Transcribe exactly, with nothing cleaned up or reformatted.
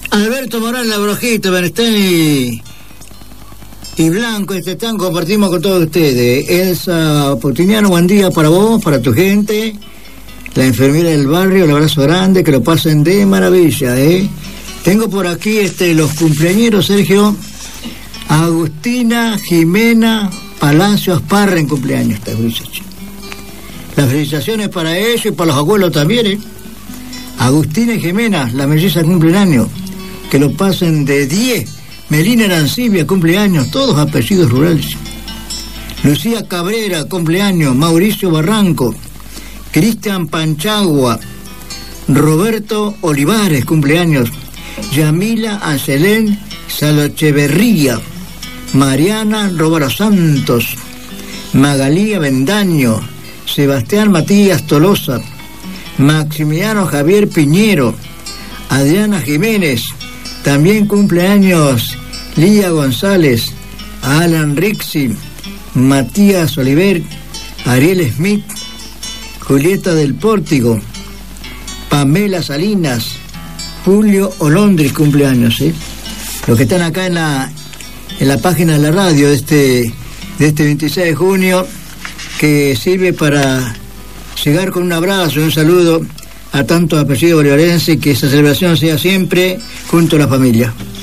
Alberto Morán, La Brojita, Bernstein y, y Blanco, este tan compartimos con todos ustedes. Elsa Potiniano, buen día para vos, para tu gente. La enfermera del barrio, el abrazo grande, que lo pasen de maravilla, ¿eh? Tengo por aquí este, los cumpleañeros, Sergio. Agustina Jimena Palacio Asparra en cumpleaños, esta muchacha. Las felicitaciones para ellos y para los abuelos también, ¿eh? Agustina y Jimena, la melliza cumpleaños. Que lo pasen de diez. Melina Arancibia, cumpleaños, todos apellidos rurales. Lucía Cabrera, cumpleaños. Mauricio Barranco. Cristian Panchagua. Roberto Olivares, cumpleaños. Yamila Anselén Salocheverría. Mariana Róbaro Santos. Magalía Bendaño. Sebastián Matías Tolosa. Maximiliano Javier Piñero. Adriana Jiménez. También cumpleaños Lía González, Alan Rixi, Matías Oliver, Ariel Smith, Julieta del Pórtigo, Pamela Salinas, Julio Olondris, cumpleaños, ¿eh? Los que están acá en la en la página de la radio de este, de este veintiséis de junio, que sirve para llegar con un abrazo y un saludo a tantos apellidos bolivarenses, y que esa celebración sea siempre junto a la familia.